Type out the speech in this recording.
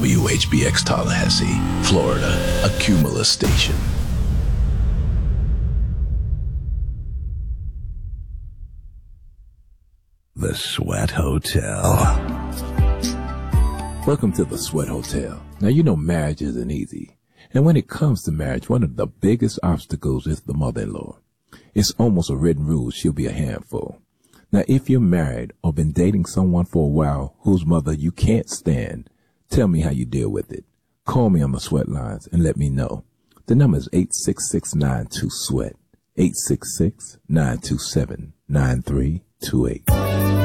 WHBX Tallahassee, Florida, a Cumulus station. The Sweat Hotel. Welcome to the Sweat Hotel. Now, you know marriage isn't easy. And when it comes to marriage, one of the biggest obstacles is the mother-in-law. It's almost a written rule she'll be a handful. Now, if you're married or been dating someone for a while whose mother you can't stand, tell me how you deal with it. Call me on the Sweat lines and let me know. The number is 866-92-SWEAT, 866-927-9328.